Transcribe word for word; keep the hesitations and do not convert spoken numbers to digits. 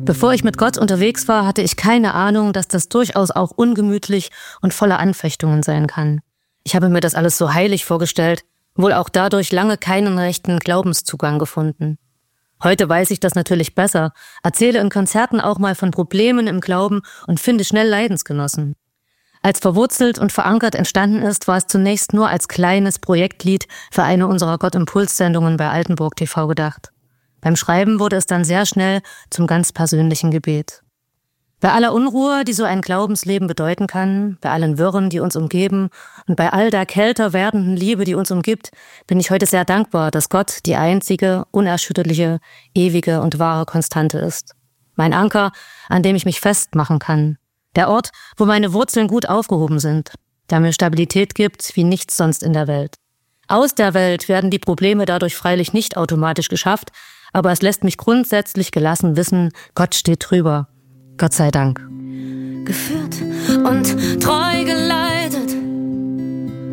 Bevor ich mit Gott unterwegs war, hatte ich keine Ahnung, dass das durchaus auch ungemütlich und voller Anfechtungen sein kann. Ich habe mir das alles so heilig vorgestellt, wohl auch dadurch lange keinen rechten Glaubenszugang gefunden. Heute weiß ich das natürlich besser, erzähle in Konzerten auch mal von Problemen im Glauben und finde schnell Leidensgenossen. Als verwurzelt und verankert entstanden ist, war es zunächst nur als kleines Projektlied für eine unserer Gott-Impuls-Sendungen bei Altenburg T V gedacht. Beim Schreiben wurde es dann sehr schnell zum ganz persönlichen Gebet. Bei aller Unruhe, die so ein Glaubensleben bedeuten kann, bei allen Wirren, die uns umgeben und bei all der kälter werdenden Liebe, die uns umgibt, bin ich heute sehr dankbar, dass Gott die einzige, unerschütterliche, ewige und wahre Konstante ist. Mein Anker, an dem ich mich festmachen kann. Der Ort, wo meine Wurzeln gut aufgehoben sind, der mir Stabilität gibt wie nichts sonst in der Welt. Aus der Welt werden die Probleme dadurch freilich nicht automatisch geschafft, aber es lässt mich grundsätzlich gelassen wissen, Gott steht drüber. Gott sei Dank. Geführt und treu gelassen.